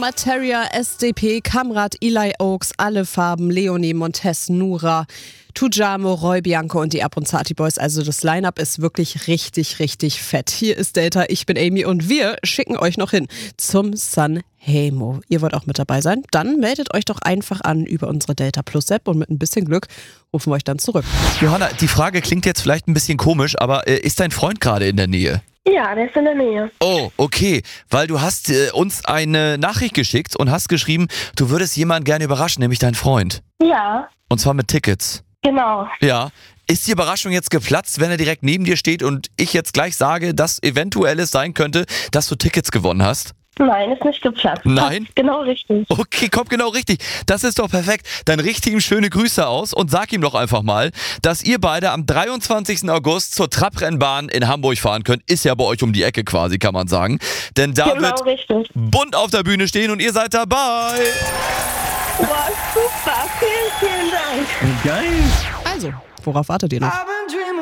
Materia, SDP, Kamrat, Eli Oaks, Alle Farben, Leonie, Montez, Nura, Tujamo, Roy Bianco und die Abronzati Boys. Also das Line-Up ist wirklich richtig, richtig fett. Hier ist Delta, ich bin Amy und wir schicken euch noch hin zum Sanremo. Ihr wollt auch mit dabei sein? Dann meldet euch doch einfach an über unsere Delta Plus App und mit ein bisschen Glück rufen wir euch dann zurück. Johanna, die Frage klingt jetzt vielleicht ein bisschen komisch, aber ist dein Freund gerade in der Nähe? Ja, der ist in der Nähe. Oh, okay, weil du hast uns eine Nachricht geschickt und hast geschrieben, du würdest jemanden gerne überraschen, nämlich deinen Freund. Ja, Und zwar mit Tickets. genau. Ja. Ist die Überraschung jetzt geplatzt, wenn er direkt neben dir steht und ich jetzt gleich sage, dass eventuell es sein könnte, dass du Tickets gewonnen hast? Nein, ist nicht geplatzt. Nein? Passt genau richtig. Okay, kommt genau richtig. Das ist doch perfekt. Dann richte ihm schöne Grüße aus und sag ihm doch einfach mal, dass ihr beide am 23. August zur Trabrennbahn in Hamburg fahren könnt. Ist ja bei euch um die Ecke quasi, kann man sagen. Denn da Genau wird richtig. bunt auf der Bühne stehen und ihr seid dabei. Boah, super. Vielen, vielen Dank. Also, worauf wartet ihr noch?